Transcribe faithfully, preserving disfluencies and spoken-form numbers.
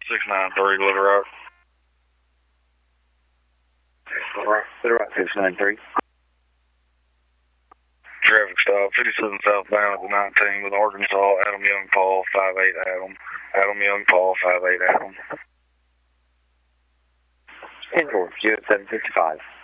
six nine three, Little Rock. Little Rock six nine three. Traffic stop, fifty-seven southbound at the nineteen with Arkansas, Adam Young Paul, five eight Adam. Adam Young Paul, five eight Adam. ten four, zero seven fifty-five.